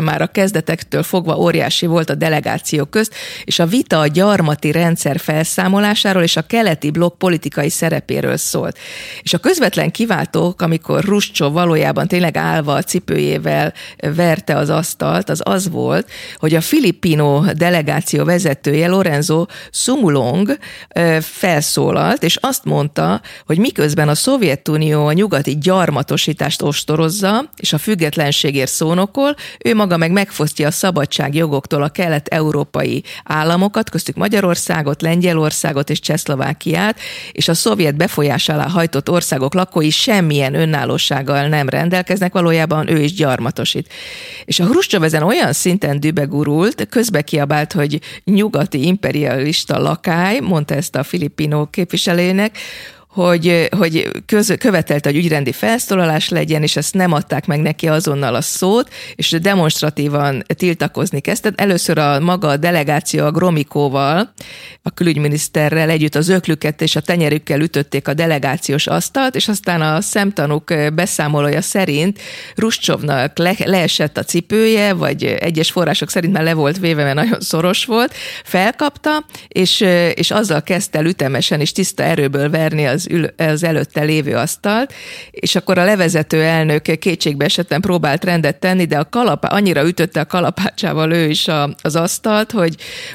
számára kezdetektől fogva óriási volt a delegációk közt, és a vita a gyarmati rendszer felszámolásáról és a keleti blokk politikai szerepéről szólt. És a közvetlen kiváltók, amikor Hruscsov valójában tényleg állva a cipőjével verte az asztalt, az volt, hogy a filipino delegáció vezetője Lorenzo Sumulong felszólalt, és azt mondta, hogy miközben a Szovjetunió a nyugati gyarmatosítást ostorozza, és a függetlenségért szónokol, ő maga meg megfosztja a szabadságjogoktól a kelet-európai államokat, köztük Magyarországot, Lengyelországot és Csehszlovákiát, és a szovjet befolyás alá hajtott országok lakói semmilyen önállósággal nem rendelkeznek, valójában ő is gyarmatosít. És a Hruscsov ezen olyan szinten dübegurult, közbe kiabált, hogy nyugati imperialista lakály, mondta ezt a filipino képviselőnek, hogy követelte, hogy ügyrendi felszólalás legyen, és ezt nem adták meg neki azonnal a szót, és demonstratívan tiltakozni kezdte. Először a maga a delegáció a Gromykovval, a külügyminiszterrel együtt az öklüket és a tenyerükkel ütötték a delegációs asztalt, és aztán a szemtanúk beszámolója szerint Hruscsovnak leesett a cipője, vagy egyes források szerint már le volt véve, mert nagyon szoros volt, felkapta, és azzal kezdte el ütemesen és tiszta erőből verni az előtte lévő asztalt, és akkor a levezető elnök kétségbe esetten próbált rendet tenni, de annyira ütötte a kalapácsával ő is az asztalt, hogy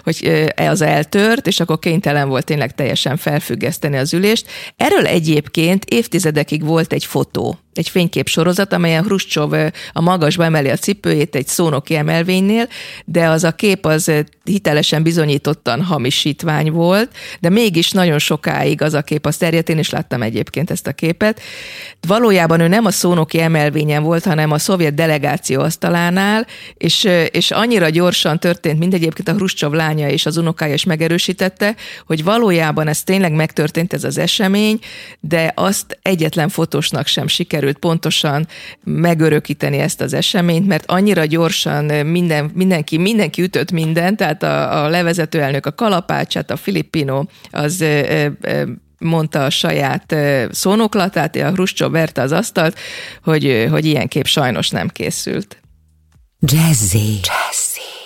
az eltört, és akkor kénytelen volt tényleg teljesen felfüggeszteni az ülést. Erről egyébként évtizedekig volt egy fotó, egy fényképsorozat, amelyen Hruscsov a magasba emeli a cipőjét egy szónoki emelvénynél, de az a kép az hitelesen bizonyítottan hamisítvány volt, de mégis nagyon sokáig az a kép az terjedt, én is láttam egyébként ezt a képet. Valójában ő nem a szónoki emelvényen volt, hanem a szovjet delegáció asztalánál, és annyira gyorsan történt, mind egyébként a Hruscsov lánya és az unokája is megerősítette, hogy valójában ez tényleg megtörtént ez az esemény, de azt egyetlen fotósnak sem sikerült pontosan megörökíteni ezt az eseményt, mert annyira gyorsan mindenki ütött mindent, tehát a levezető elnök a kalapácsát, a filipino az mondta a saját szónoklatát, a Hruscsov verte az asztalt, hogy ilyen kép sajnos nem készült. Jazzy. Jazz.